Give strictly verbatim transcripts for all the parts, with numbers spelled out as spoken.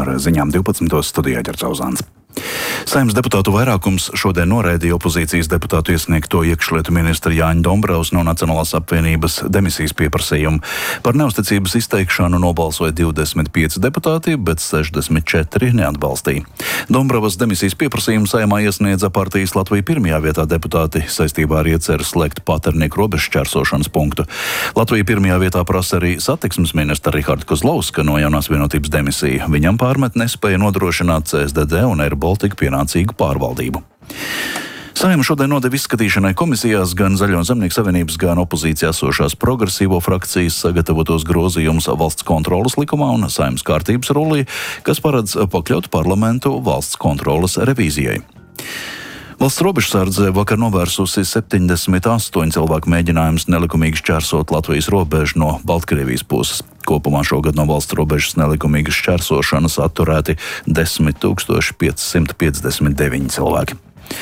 ar ziņām divpadsmitos studijā Ģercauzāns. Saeimas deputātu vairākums šodien noraidīja opozīcijas deputātu iesniegto iekšlietu ministra Jāņa Dombrovs no Nacionālās apvienības demisijas pieprasījumu. Par neusticības izteikšanu nobalsoja divdesmit pieci deputāti, bet sešdesmit četri neatbalstīja. Dombrovas demisijas pieprasījumu Saeimā iesniedza partijas Latvija pirmajā vietā deputāti saistībā ar ieceru slēgt Paternieku robežšķērsošanas punktu. Latvija pirmajā vietā prasa arī satiksmes ministra Riharda Kozlovska no Jaunās vienotības demisiju. Viņam pārmet nespēja nodrošināt C S D D un Air Baltica pienācīgu pārvaldību. Saeima šodien nodeva izskatīšanai komisijās gan Zaļo un Zemnieku savienības, gan opozīcijā esošās progresīvo frakcijas sagatavotos grozījumus valsts kontroles likumā un Saeimas kārtības rullī, kas paredz pakļaut parlamentu valsts kontroles revīzijai. Valsts robežsardze vakar novērsusi septiņdesmit astoņu cilvēku mēģinājumus nelikumīgi šķērsot Latvijas robežu no Baltkrievijas puses. Kopumā šogad no valsts robežas nelikumīgas šķērsošanas atturēti desmit tūkstoši pieci simti piecdesmit deviņi cilvēki.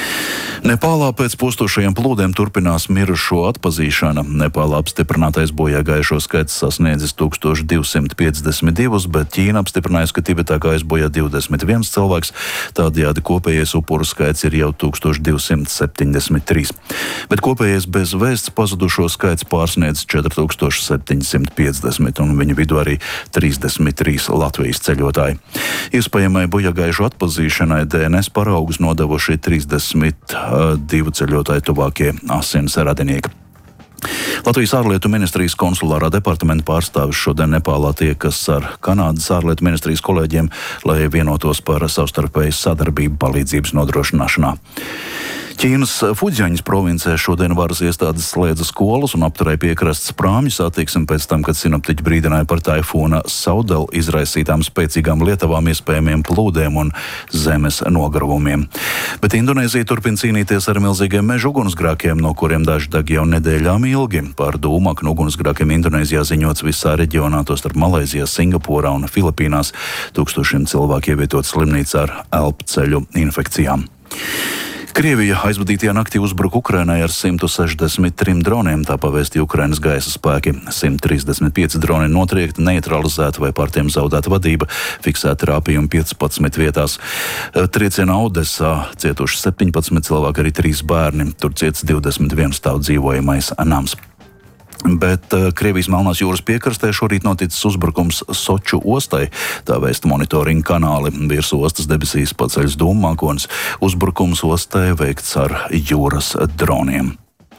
Nepālā pēc postošajiem plūdiem turpinās mirušo atpazīšana. Nepālā apstiprinātais bojāgājušo skaits sasniedzis tūkstoš divsimt piecdesmit divus, bet Ķīna apstiprinājusi, ka Tibetā gājis bojā divdesmit viens cilvēks. Tādējādi kopējais upuru skaits ir jau tūkstoš divsimt septiņdesmit trīs. Bet kopējais bez vēsts pazudušo skaits pārsniedz četri tūkstoši septiņi simti piecdesmit, un viņa vidū arī trīsdesmit trīs Latvijas ceļotāji. Iespējamai bojāgājušo atpazīšanai D N S paraugus nodevuši trīsdesmit divu ceļotāju tuvākie asins radinieki. Latvijas ārlietu ministrijas konsulārā departamenta pārstāvis šodien Nepālā tiekas ar Kanādas ārlietu ministrijas kolēģiem, lai vienotos par savstarpēju sadarbību palīdzības nodrošināšanā. Ķīnas Fudziaņas provincē šodien varas iestādes slēdza skolas un apturēja piekrastes prāmju satiksmi pēc tam, kad sinoptiķi brīdināja par taifūna Saudel izraisītām spēcīgām lietavām, iespējamiem plūdiem un zemes nogravumiem. Bet Indonēzija turpina cīnīties ar milzīgiem meža ugunsgrākiem, no kuriem daži deg jau nedēļām ilgi. Par dūmaknu ugunsgrākiem Indonēzijā ziņots visā reģionā, tostarp Malaizijā, Singapūrā un Filipīnās. Tūkstošiem cilvēku ievietot slimnīcā ar elpceļu infekcijām. Krievija aizvadītajā naktī uzbruka Ukrainai ar simt sešdesmit trim droniem, tā pavēstīja Ukrainas gaisa spēki. simt trīsdesmit pieci droni notriekti, neutralizēta vai pār tiem zaudēta vadība, fiksēta rāpījumi piecpadsmit vietās. Triecienā Odesā cietuši septiņpadsmit cilvēki, arī trīs bērni, tur ciets divdesmit viens stāv dzīvojamais nams. Bet uh, Krievijas Melnās jūras piekrastē šorīt noticis uzbrukums Soču ostai, tā vēsta monitoringa kanāli. Virs ostas debesīs paceļas dūmu mākonis. Uzbrukums ostai veikts ar jūras droniem.